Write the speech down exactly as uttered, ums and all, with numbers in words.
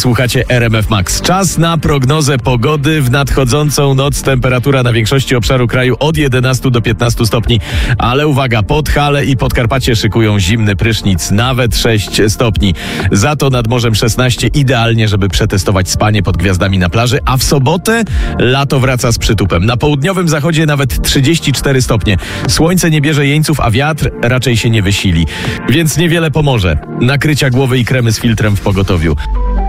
Słuchacie R M F Max. Czas na prognozę pogody. W nadchodzącą noc temperatura na większości obszaru kraju od jedenastu do piętnastu stopni. Ale uwaga, Podhale i Podkarpacie szykują zimny prysznic, nawet sześć stopni. Za to nad morzem szesnaście, idealnie, żeby przetestować spanie pod gwiazdami na plaży. A w sobotę lato wraca z przytupem. Na południowym zachodzie nawet trzydzieści cztery stopnie. Słońce nie bierze jeńców, a wiatr raczej się nie wysili. Więc niewiele pomoże. Nakrycia głowy i kremy z filtrem w pogotowiu.